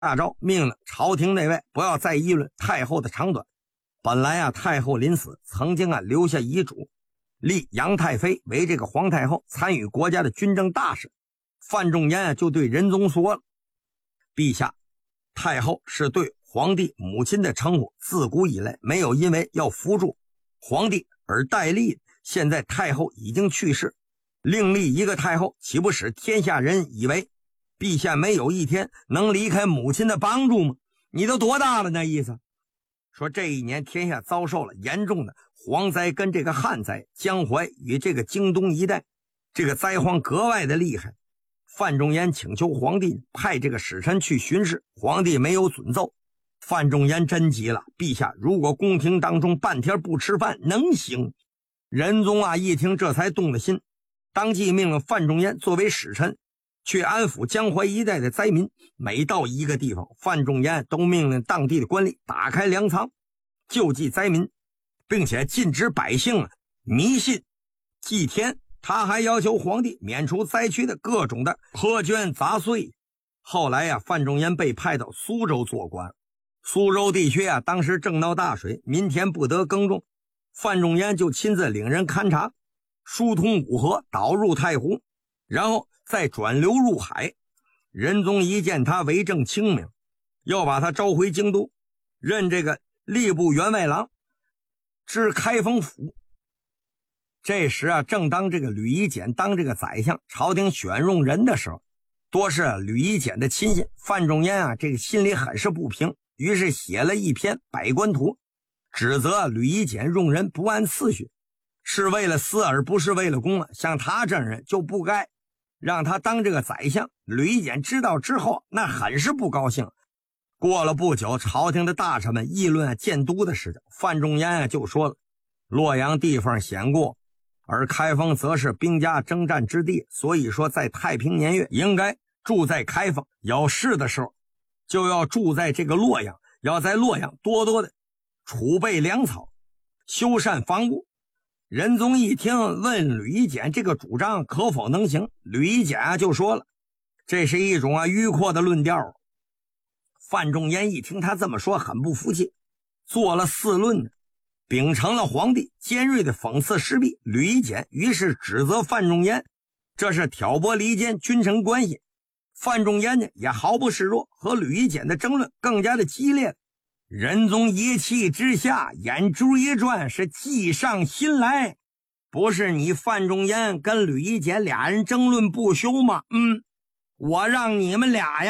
大诏命令朝廷内外不要再议论太后的长短。本来太后临死曾经留下遗嘱，立杨太妃为这个皇太后，参与国家的军政大事。范仲淹就对仁宗说了：陛下，太后是对皇帝母亲的称呼，自古以来没有因为要扶助皇帝而代立，现在太后已经去世，另立一个太后，岂不使天下人以为陛下没有一天能离开母亲的帮助吗？你都多大了那意思？说这一年天下遭受了严重的蝗灾跟这个旱灾，江淮与这个京东一带这个灾荒格外的厉害。范仲淹请求皇帝派这个使臣去巡视，皇帝没有准奏。范仲淹真急了，陛下如果宫廷当中半天不吃饭能行？仁宗一听这才动了心，当即命令范仲淹作为使臣去安抚江淮一带的灾民。每到一个地方，范仲淹都命令当地的官吏打开粮仓救济灾民，并且禁止百姓迷信祭天。他还要求皇帝免除灾区的各种的苛捐杂税。后来范仲淹被派到苏州做官。苏州地区当时正闹大水，民田不得耕种，范仲淹就亲自领人勘察，疏通五河，导入太湖，然后再转流入海。仁宗一见他为政清明，要把他召回京都，任这个吏部员外郎，知开封府。这时正当这个吕夷简当这个宰相，朝廷选用人的时候，多是吕夷简的亲信。范仲淹这个心里很是不平，于是写了一篇百官图，指责吕夷简用人不按次序，是为了私而不是为了公像他这人就不该让他当这个宰相。吕夷简知道之后，那很是不高兴。过了不久，朝廷的大臣们议论建都的事情，范仲淹就说了：洛阳地方险固，而开封则是兵家征战之地，所以说在太平年月应该住在开封，有事的时候就要住在这个洛阳，要在洛阳多多的储备粮草，修缮房屋。仁宗一听，问吕夷简这个主张可否能行。吕夷简就说了，这是一种迂阔的论调。范仲淹一听他这么说，很不服气，做了四论，秉承了皇帝尖锐的讽刺施弊。吕夷简于是指责范仲淹这是挑拨离间君臣关系。范仲淹呢也毫不示弱，和吕夷简的争论更加的激烈。仁宗一气之下，眼珠一转，是计上心来。不是你范仲淹跟吕夷简俩人争论不休吗？我让你们俩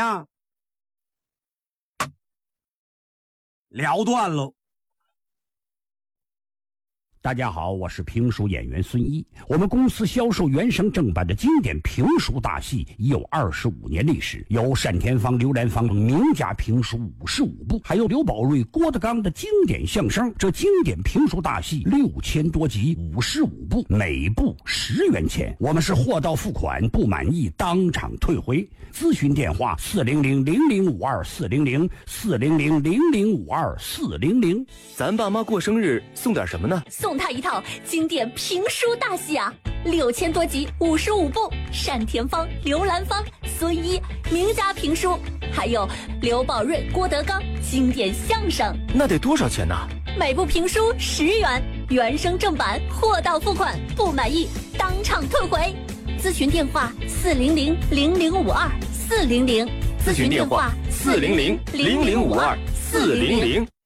了断喽。 大家好，我是评书演员孙一。我们公司销售原声正版的经典评书大戏已有25年历史，有单田芳、刘兰芳名家评书55部，还有刘宝瑞、郭德纲的经典相声。这经典评书大戏6000多集，55部，每部10元钱。我们是货到付款，不满意当场退回。咨询电话400-0052-400-400-0052-400。 咱爸妈过生日送点什么呢？ 送他一套经典评书大戏啊，6000多集，55部，单田芳、刘兰芳、孙一名家评书，还有刘宝瑞、郭德纲经典相声。 那得多少钱呢？ 每部评书10元，原声正版，货到付款，不满意当场退回。咨询电话400-0052-400。 咨询电话400-0052-400。